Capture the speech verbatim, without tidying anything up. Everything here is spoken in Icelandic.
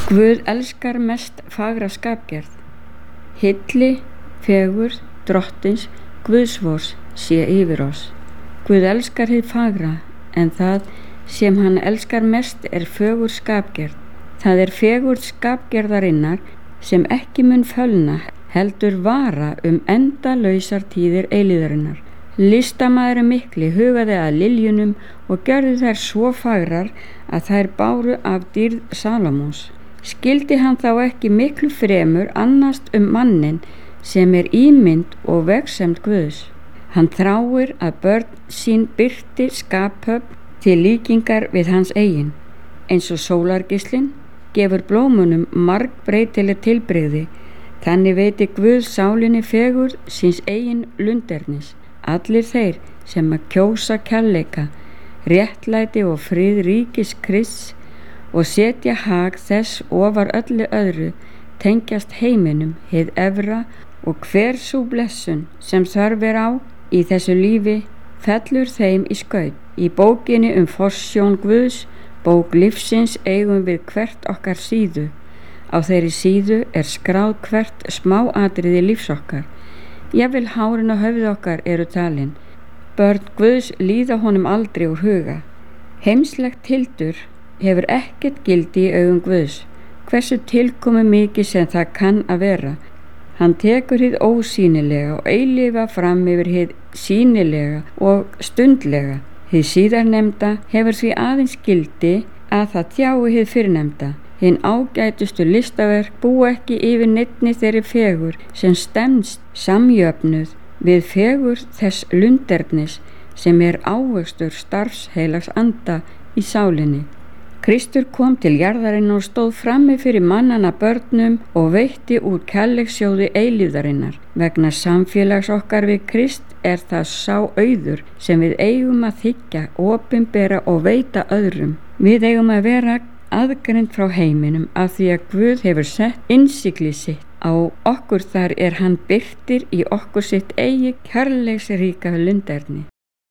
Guð elskar mest fagra skapgerð. Hylli, fegurð, drottins, Guðsvors sé yfir oss. Guð elskar hið fagra, en það sem hann elskar mest er fögur skapgerð. Það er fegurð skapgerðarinnar sem ekki mun fölna, heldur vara um endalausar tíðir eilíðarinnar. Listamaðurinn mikli hugaði að liljunum og gjörði þær svo fagrar að þær báru af dýrð Salómons. Skildi hann þá ekki miklu fremur annast um mannin sem er ímynd og vegsemd Guðs. Hann þráir að börn sín birti skaphöfn til líkingar við hans eigin. Eins og sólargeislinn gefur blómunum margbreytileg tilbrigði, þannig veiti Guð sálinni fegurð síns eigin lundernis. Allir þeir sem að kjósa kærleika, réttlæti og frið ríkis Krists og setja hag þess ofar öllu öðru tengjast heiminum hið efra, og hver sú blessun sem þörf er á í þessu lífi fellur þeim í skaut. Í bókinni um forsjón Guðs, bók lífsins, eigum við hvert okkar síðu. Á þeirri síðu er skráð hvert smáatriði lífs okkar. Jafnvel hárin á höfði okkar eru talin. Börn Guðs líða honum aldrei úr huga. Heimslegt tildur hefur ekkert gildi í augum Guðs, hversu tilkomi mikið sem það kann að vera. Hann tekur hið ósýnilega og eilífa fram yfir hið sýnilega og stundlega. Hið síðarnefnda hefur því aðeins gildi að það tjái hið fyrrnefnda. Hinn ágætustu listaverk búa ekki yfir neinni þeirri fegur sem stemst samjöfnuð við fegur þess lundernis sem er ávöxtur starfs heilags anda í sálinni. Kristur kom til jarðarinn og stóð frammi fyrir mannanna börnum og veitti úr kærleikssjóði eilífðarinnar. Vegna samfélags okkar við Krist er það sá auður sem við eigum að þiggja, opinbera og veita öðrum. Við eigum að vera aðgreind frá heiminum af því að Guð hefur sett innsigli sitt á okkur, þar er hann birtir í okkur sitt eigi kærleiksríka lunderni.